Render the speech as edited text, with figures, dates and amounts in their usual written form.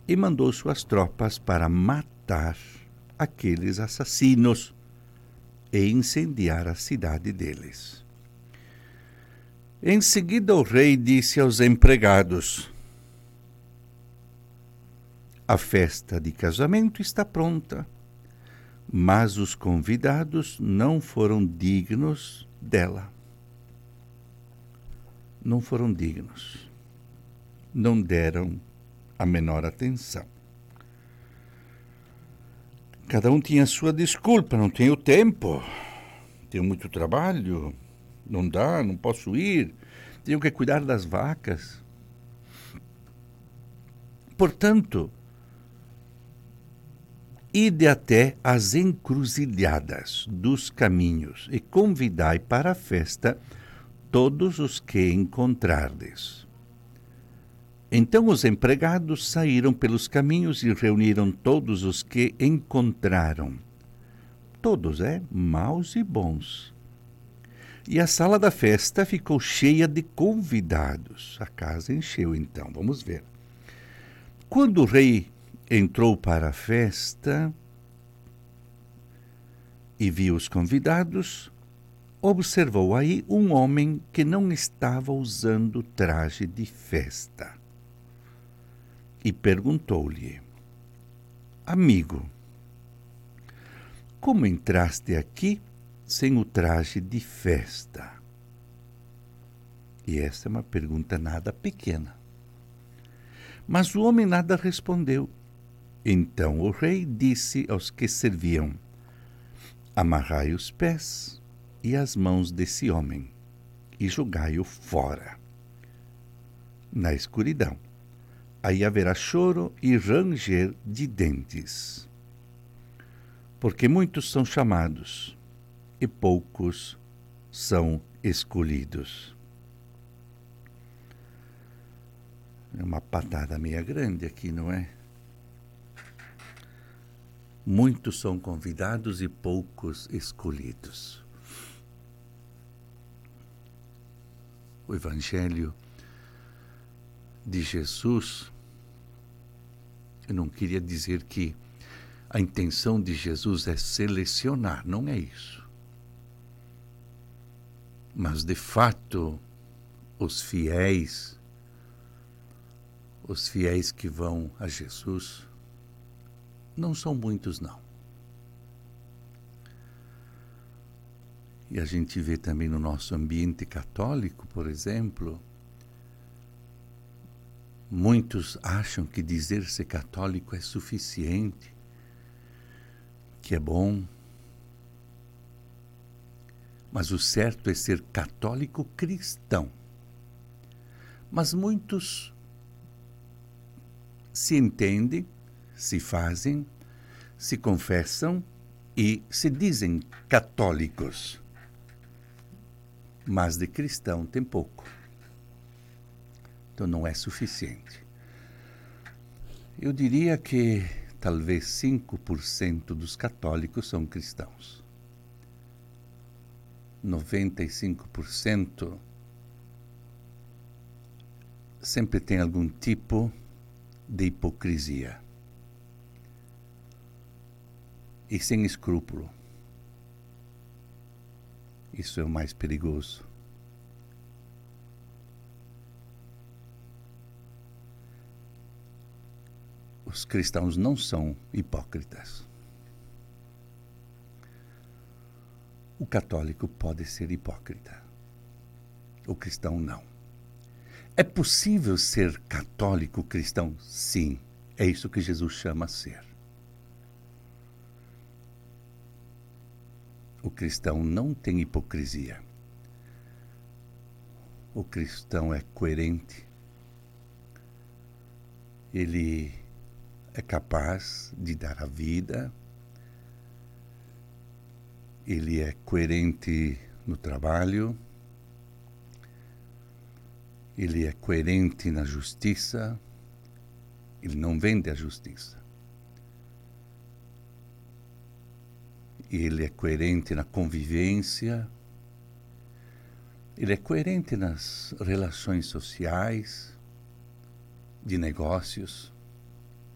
e mandou suas tropas para matar aqueles assassinos e incendiar a cidade deles. Em seguida, o rei disse aos empregados: a festa de casamento está pronta, mas os convidados não foram dignos dela. Não foram dignos. Não deram a menor atenção. Cada um tinha sua desculpa: não tenho tempo, tenho muito trabalho, não dá, não posso ir, tenho que cuidar das vacas. Portanto, ide até as encruzilhadas dos caminhos e convidai para a festa todos os que encontrardes. Então os empregados saíram pelos caminhos e reuniram todos os que encontraram. Todos, maus e bons. E a sala da festa ficou cheia de convidados. A casa encheu, então. Vamos ver. Quando o rei entrou para a festa e viu os convidados, observou aí um homem que não estava usando traje de festa. E perguntou-lhe: amigo, como entraste aqui sem o traje de festa? E essa é uma pergunta nada pequena. Mas o homem nada respondeu. Então o rei disse aos que serviam: amarrai os pés e as mãos desse homem e jogai-o fora, na escuridão. Aí haverá choro e ranger de dentes. Porque muitos são chamados e poucos são escolhidos. É uma patada meia grande aqui, não é? Muitos são convidados e poucos escolhidos. O Evangelho de Jesus, eu não queria dizer que a intenção de Jesus é selecionar, não é isso. Mas, de fato, os fiéis que vão a Jesus, não são muitos, não. E a gente vê também no nosso ambiente católico, por exemplo, muitos acham que dizer ser católico é suficiente, que é bom. Mas o certo é ser católico cristão. Mas muitos se entendem, se fazem, se confessam e se dizem católicos. Mas de cristão tem pouco. Então não é suficiente. Eu diria que talvez 5% dos católicos são cristãos. 95% sempre tem algum tipo de hipocrisia. E sem escrúpulo. Isso é o mais perigoso. Os cristãos não são hipócritas. O católico pode ser hipócrita. O cristão não. É possível ser católico cristão? Sim. É isso que Jesus chama a ser. O cristão não tem hipocrisia. O cristão é coerente. Ele é capaz de dar a vida. Ele é coerente no trabalho. Ele é coerente na justiça. Ele não vende a justiça. Ele é coerente na convivência. Ele é coerente nas relações sociais, de negócios.